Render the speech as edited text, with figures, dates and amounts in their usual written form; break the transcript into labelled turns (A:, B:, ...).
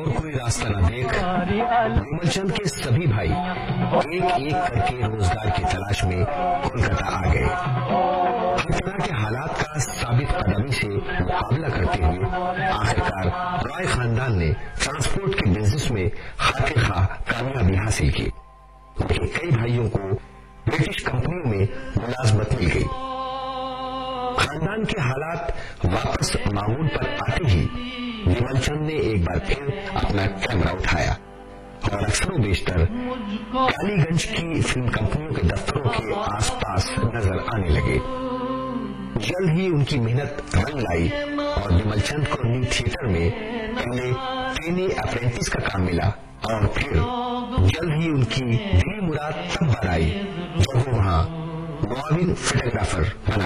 A: और कोई रास्ता न देख विमल चंद के सभी भाई एक एक करके रोजगार की तलाश में कोलकाता आ गए। हर तरह के हालात का साबित कदमी से मुकाबला करते हुए आखिरकार रॉय खानदान ने ट्रांसपोर्ट के बिजनेस में खाते खा कामयाबी हासिल की। लेकिन कई भाइयों को ब्रिटिश कंपनियों में मुलाजमत मिल गई। खानदान के हालात वापस मामूल पर आते ही विमल चंद ने एक बार फिर अपना कैमरा उठाया और अक्सर बेशतर कालीगंज की फिल्म कंपनियों के दफ्तरों के आसपास नजर आने लगे। जल्द ही उनकी मेहनत रंग लाई और विमल चंद को न्यू थिएटर में पहले ट्रेनी अप्रेंटिस का काम मिला और फिर जल्द ही उनकी दिली मुराद तब भर आई जब वो वहां मुआविन फोटोग्राफर बना।